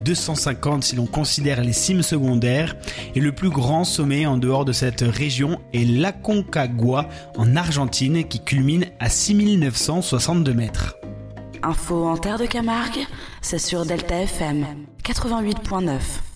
250 si l'on considère les cimes secondaires, et le plus grand sommet en dehors de cette région est l'Aconcagua en Argentine qui culmine à 6962 mètres. Info en Terre de Camargue, c'est sur Delta FM 88.9.